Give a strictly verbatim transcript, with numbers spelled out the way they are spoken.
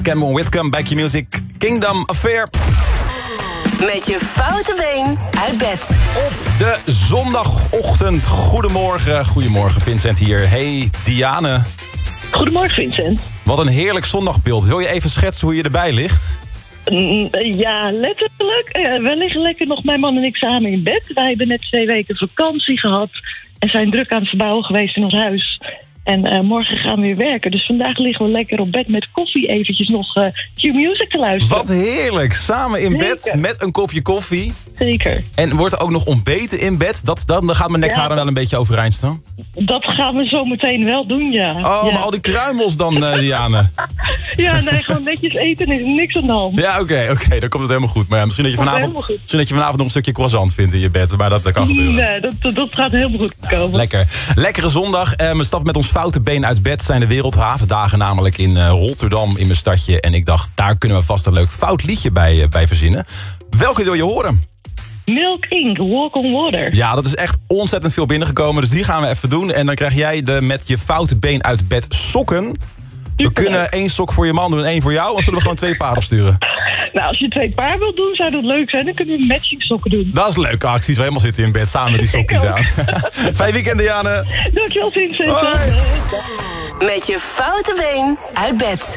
Cameron Whitcomb, Back Your Music, Kingdom Affair. Met je foute been uit bed. Op de zondagochtend. Goedemorgen. Goedemorgen, Vincent hier. Hey, Diane. Goedemorgen, Vincent. Wat een heerlijk zondagbeeld. Wil je even schetsen hoe je erbij ligt? Ja, letterlijk. Uh, we liggen lekker nog, mijn man en ik, samen in bed. Wij hebben net twee weken vakantie gehad en zijn druk aan het verbouwen geweest in ons huis. En uh, morgen gaan we weer werken. Dus vandaag liggen we lekker op bed met koffie eventjes nog uh, Q-Music te luisteren. Wat heerlijk. Samen in bed Zeker. met een kopje koffie. Zeker. En wordt er ook nog ontbeten in bed? Dat, dat, dan gaat mijn nekharen Ja. wel een beetje overeind staan. Dat gaan we zo meteen wel doen, ja. Oh, ja. maar al die kruimels dan, uh, Diane. Ja, nee, gewoon netjes eten is niks aan de hand. Ja, oké, oké, okay, dan komt het helemaal goed. Maar ja, misschien dat je Komt vanavond, helemaal goed. misschien dat je vanavond nog een stukje croissant vindt in je bed. Maar dat, dat kan gebeuren. Nee, dat, dat, dat gaat helemaal goed komen. Lekker. Lekkere zondag. Uh, we stappen met ons foute been uit bed. Zijn de Wereldhavendagen namelijk in uh, Rotterdam, in mijn stadje. En ik dacht, daar kunnen we vast een leuk fout liedje bij, uh, bij verzinnen. Welke wil je horen? Milk Incorporated, Walk on Water. Ja, dat is echt ontzettend veel binnengekomen. Dus die gaan we even doen. En dan krijg jij de met je foute been uit bed sokken. We Super. kunnen één sok voor je man doen en één voor jou. Of zullen we gewoon twee paar opsturen? Nou, als je twee paar wilt doen, zou dat leuk zijn. Dan kunnen we matching sokken doen. Dat is leuk. Ah, ik zie ze helemaal zitten in bed samen met die sokjes Ik ook. aan. Fijn weekend, Diane. Dankjewel, Vincent. Hoi. Met je foute been uit bed.